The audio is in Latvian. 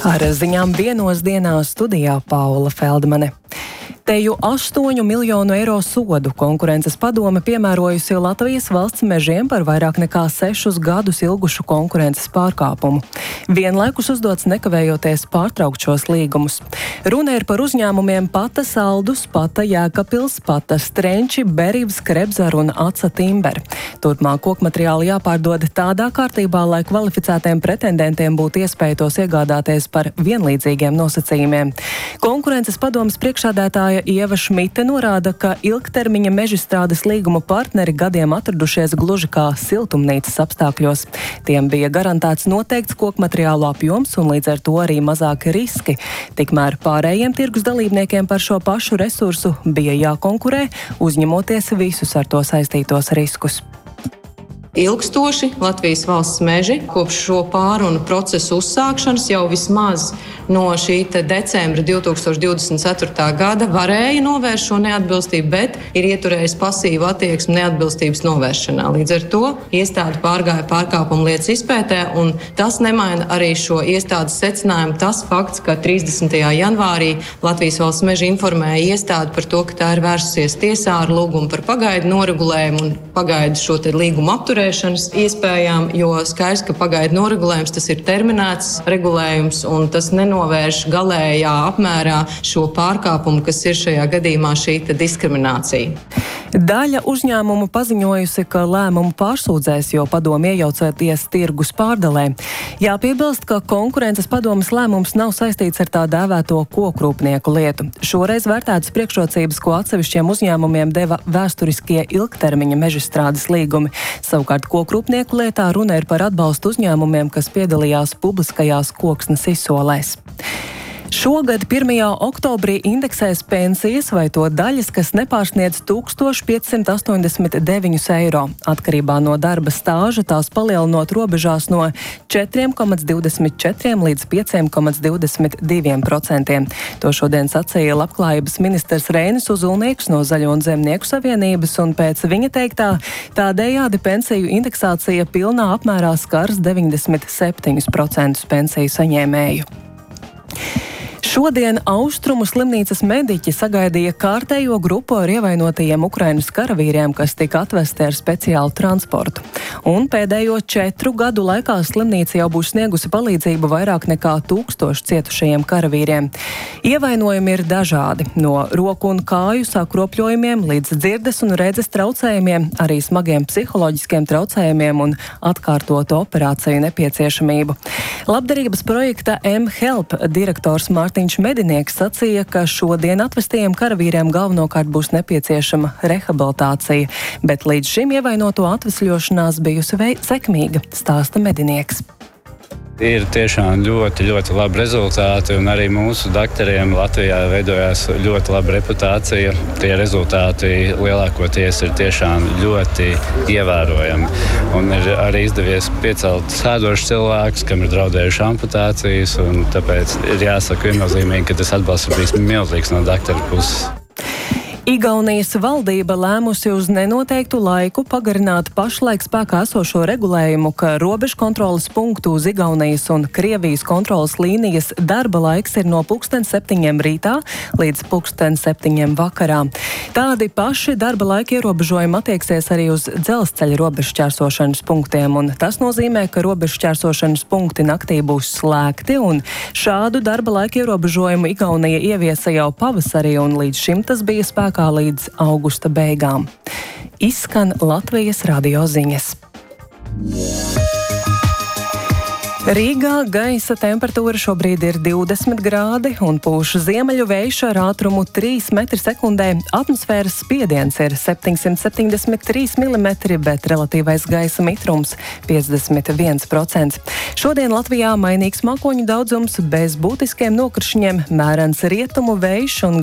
Ar ziņām 1:00 studijā Paula Feldmane. Teju 8 miljonu eiro sodu konkurences padome piemērojusi Latvijas valsts mežiem par vairāk nekā 6 gadus ilgušu konkurences pārkāpumu. Vienlaikus uzdots nekavējoties pārtraukt šos līgumus. Runa ir par uzņēmumiem Pata Saldus, Pata Jēkabpils, Pata Strenči, Berivs, Krebzar un Aca Timber. Turpmāk kokmateriāli jāpārdod tādā kārtībā, lai kvalificētiem pretendentiem būtu iespēja tos iegādāties par vienlīdzīgiem nosacījumiem. Konkurences padomes priekšsēdētāja Ieva Šmite norāda, ka ilgtermiņa mežstrādes līguma partneri gadiem atradušies gluži kā siltumnīcas apstākļos. Tiem bija garantēts noteikts kokmateriālu apjoms un līdz ar to arī mazāki riski. Tikmēr pārējiem tirgus dalībniekiem par šo pašu resursu bija jākonkurē, uzņemoties visus ar to saistītos riskus. Ilgstoši Latvijas valsts meži kopš šo pārunu procesu uzsākšanas jau vismaz no šī decembra 2024. gada varēja novērst šo neatbilstību, bet ir ieturējis pasīvu attieksmi neatbilstības novēršanā. Līdz ar to iestāde pārgāja pārkāpumu lietas izpētē, un tas nemaina arī šo iestādes secinājumu. Tas fakts, ka 30. janvārī Latvijas valsts meži informēja iestādi par to, ka tā ir vērsusies tiesā ar lūgumu par pagaidu noregulējumu un pagaidu šo līgumu apturēšanas iespējām, jo skaidrs, ka pagaidu noregulējums tas ir terminēts regulējums un tas nenovērš galējā apmērā šo pārkāpumu, kas ir šajā gadījumā šī diskriminācija. Daļa uzņēmumu paziņojusi, ka lēmumu pārsūdzēs, jo padomi iejaucoties tirgus pārdalē. Jāpiebilst, ka konkurences padomes lēmums nav saistīts ar tā dēvēto kokrūpnieku lietu. Šoreiz vērtētas priekšrocības, ko atsevišķiem uzņēmumiem deva vēsturiskie ilgtermiņa mežstrādes līgumi. Savukārt kokrūpnieku lietā runa ir par atbalstu uzņēmumiem, kas piedalījās publiskajās koksnes izsolēs. Šogad 1. oktobrī indeksēs pensijas vai to daļas, kas nepārsniedz 1589 eiro. Atkarībā no darba stāža tās palielinot robežās no 4,24 līdz 5,22%. To šodien sacīja Labklājības ministrs Reinis Uzulnieks no Zaļo un Zemnieku savienības, un pēc viņa teiktā tādējādi pensiju indeksācija pilnā apmērā skars 97% pensiju saņēmēju. Šodien Austrumu slimnīcas mediķi sagaidīja kārtējo grupu ar ievainotajiem Ukrainas karavīriem, kas tika atvesti ar speciālu transportu. Un pēdējo 4 gadu laikā slimnīca jau būs sniegusi palīdzību vairāk nekā 1000 cietušajiem karavīriem. Ievainojumi ir dažādi, no roku un kāju sakropļojumiem līdz dzirdes un redzes traucējumiem, arī smagiem psiholoģiskiem traucējumiem un atkārtotu operāciju nepieciešamību. Labdarības projekta mHelp direktors Mārtiņš Medinieks sacīja, ka šodien atvestajiem karavīriem galvenokārt būs nepieciešama rehabilitācija, bet līdz šim ievainoto atvesļošanās bijusi sekmīga, stāsta Medinieks. Ir tiešām ļoti labi rezultāti, un arī mūsu daktariem Latvijā veidojās ļoti laba reputācija. Tie rezultāti lielākoties ir tiešām ļoti ievērojami. Un ir arī izdevies piecelt sēdošus cilvēkus, kam ir draudējuši amputācijas, un tāpēc ir jāsaka viennozīmīgi, ka tas atbalsts ir bijis milzīgs no daktaru puses. Igaunijas valdība lēmusi uz nenoteiktu laiku pagarināt pašlaik spēkā esošo regulējumu, ka robežu kontroles punktu uz Igaunijas un Krievijas kontroles līnijas darba laiks ir no 7:00 rītā līdz 7:00 vakarā. Tādi paši darba laika ierobežojumi attieksies arī uz dzelzceļa robežu šķērsošanas punktiem, un tas nozīmē, ka robežu šķērsošanas punkti naktī būs slēgti, un šādu darba laika ierobežojumu Igaunija ieviesa jau pavasarī, un līdz šim tas bija spēkā līdz augusta beigām. Izskan Latvijas radio ziņas. Rīgā gaisa temperatūra šobrīd ir 20 grādi un pūš ziemeļu vējš ar ātrumu 3 metri sekundē. Atmosfēras spiediens ir 773 mm, bet relatīvais gaisa mitrums 51%. Šodien Latvijā mainīgs mākoņu daudzums bez būtiskiem nokrišņiem, mērens rietumu vējš un